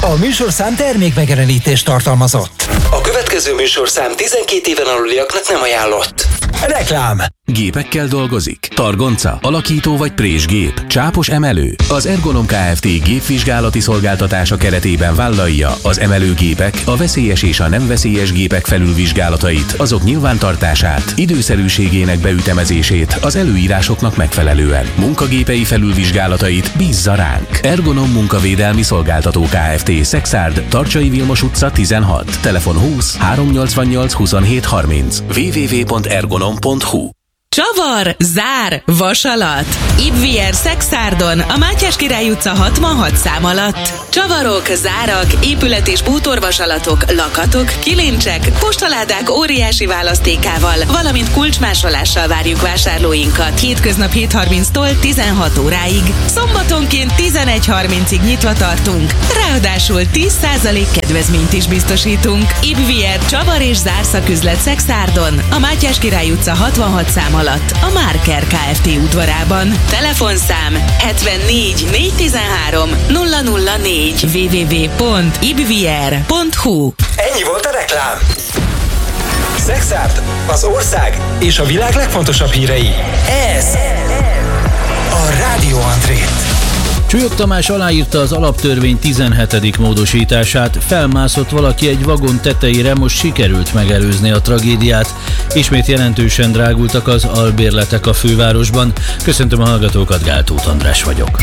A műsorszám termékmegjelenítést tartalmazott. A következő műsorszám 12 éven aluliaknak nem ajánlott. Reklám. Gépekkel dolgozik? Targonca, alakító vagy présgép, csápos emelő? Az Ergonom Kft. Gépvizsgálati szolgáltatása keretében vállalja az emelőgépek, a veszélyes és a nem veszélyes gépek felülvizsgálatait, azok nyilvántartását, időszerűségének beütemezését az előírásoknak megfelelően. Munkagépei felülvizsgálatait bízza ránk. Ergonom Munkavédelmi Szolgáltató Kft. Szexárd, Tarcsai Vilmos utca 16. Telefon 20 388 27 30. www.ergonom.hu. Csavar, zár, vasalat. Ibvier Szexárdon, a Mátyás Király utca 66 szám alatt. Csavarok, zárak, épület- és bútorvasalatok, lakatok, kilincsek, postaládák óriási választékával, valamint kulcsmásolással várjuk vásárlóinkat. Hétköznap 7:30-tól 16 óráig. Szombatonként 11:30-ig nyitva tartunk. Ráadásul 10% kedvezményt is biztosítunk. Ibvier Csavar és zárszaküzlet Szexárdon, a Mátyás Király utca 66 szám alatt, a Márker Kft. Udvarában. Telefonszám 74 413 004 www.ibvier.hu. Ennyi volt a reklám. Szexárd, az ország és a világ legfontosabb hírei. Ez a Rádió Andrét. Csúlyog Tamás aláírta az alaptörvény 17. módosítását, felmászott valaki egy vagon tetejére, most sikerült megelőzni a tragédiát. Ismét jelentősen drágultak az albérletek a fővárosban. Köszöntöm a hallgatókat, Gál Tóth András vagyok.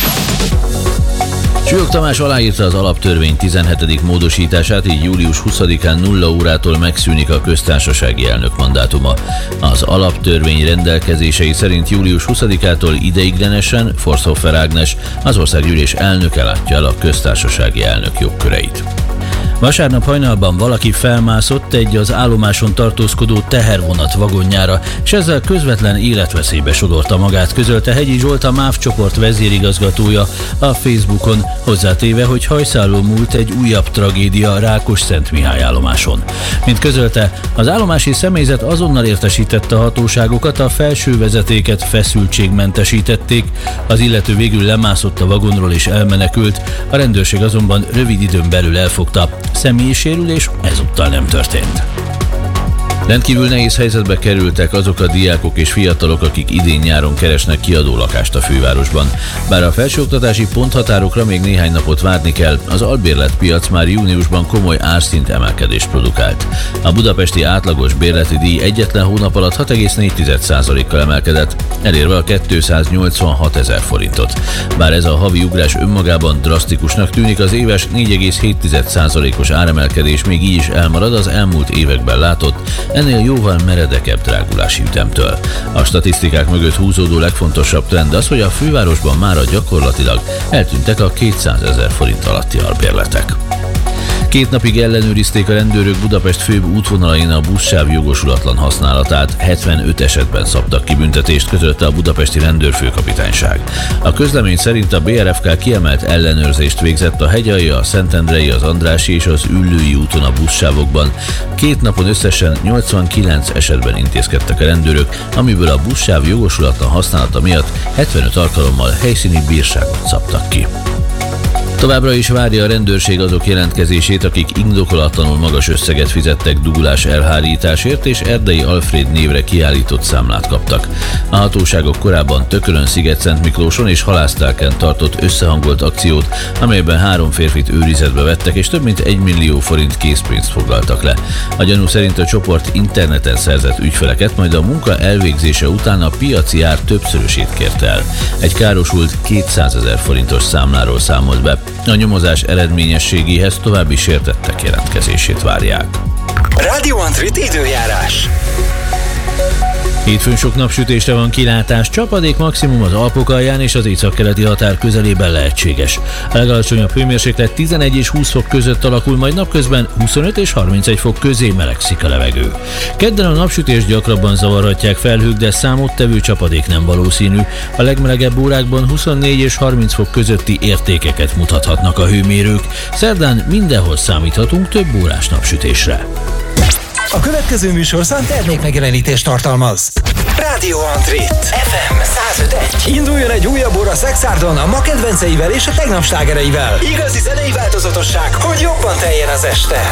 Csúlyog Tamás aláírta az alaptörvény 17. módosítását, így július 20-án 0 órától megszűnik a köztársasági elnök mandátuma. Az alaptörvény rendelkezései szerint július 20-ától ideiglenesen Forsthofer Ágnes, az országgyűlés elnöke látja el a köztársasági elnök jogköreit. Vasárnap hajnalban valaki felmászott egy az állomáson tartózkodó tehervonat vagonjára, és ezzel közvetlen életveszélybe sodorta magát, közölte Hegyi Zsolt, a MÁV csoport vezérigazgatója a Facebookon, hozzátéve, hogy hajszálon múlt egy újabb tragédia a Rákosszentmihály állomáson. Mint közölte, az állomási személyzet azonnal értesítette a hatóságokat, a felső vezetéket feszültségmentesítették, az illető végül lemászott a vagonról és elmenekült, a rendőrség azonban rövid időn belül elfogta. Személyi sérülés ezúttal nem történt. Rendkívül nehéz helyzetbe kerültek azok a diákok és fiatalok, akik idén-nyáron keresnek kiadó lakást a fővárosban. Bár a felsőoktatási ponthatárokra még néhány napot várni kell, az albérletpiac már júniusban komoly árszint emelkedést produkált. A budapesti átlagos bérleti díj egyetlen hónap alatt 6,4%-kal emelkedett, elérve a 286 000 forintot. Bár ez a havi ugrás önmagában drasztikusnak tűnik, az éves 4,7%-os áremelkedés még így is elmarad az elmúlt években látott, ennél jóval meredekebb drágulási ütemtől. A statisztikák mögött húzódó legfontosabb trend az, hogy a fővárosban mára gyakorlatilag eltűntek a 200 000 forint alatti albérletek. 2 napig ellenőrizték a rendőrök Budapest főbb útvonalain a buszsáv jogosulatlan használatát, 75 esetben szabtak ki büntetést, közölte a budapesti rendőrfőkapitányság. A közlemény szerint a BRFK kiemelt ellenőrzést végzett a Hegyalja, a Szentendrei, az Andrássy és az Üllői úton a buszsávokban. 2 napon összesen 89 esetben intézkedtek a rendőrök, amiből a buszsáv jogosulatlan használata miatt 75 alkalommal helyszíni bírságot szabtak ki. Továbbra is várja a rendőrség azok jelentkezését, akik indokolatlanul magas összeget fizettek dugulás elhárításért, és Erdei Alfréd névre kiállított számlát kaptak. A hatóságok korábban Tökölön, Sziget-Szentmiklóson és Halásztelken tartott összehangolt akciót, amelyben 3 férfit őrizetbe vettek, és több mint 1 millió forint készpénzt foglaltak le. A gyanú szerint a csoport interneten szerzett ügyfeleket, majd a munka elvégzése után a piaci ár többszörösét kérte el. Egy károsult 200 000 forintos számláról számolt be. A nyomozás eredményességéhez további sértettek jelentkezését várják. Rádió Andrét időjárás. Hétfőn sok napsütésre van kilátás, csapadék maximum az Alpok alján és az északkeleti határ közelében lehetséges. A legalacsonyabb hőmérséklet 11 és 20 fok között alakul, majd napközben 25 és 31 fok közé melegszik a levegő. Kedden a napsütést gyakrabban zavarhatják felhők, de számottevő csapadék nem valószínű. A legmelegebb órákban 24 és 30 fok közötti értékeket mutathatnak a hőmérők. Szerdán mindenhol számíthatunk több órás napsütésre. A következő műsorszám termékmegjelenítést tartalmaz. Rádió Andrét FM 105.1. Induljon egy újabb óra Szexárdon a ma kedvenceivel és a tegnap slágereivel. Igazi zenei változatok kulcsfontosság, hogy jobban teljen az este.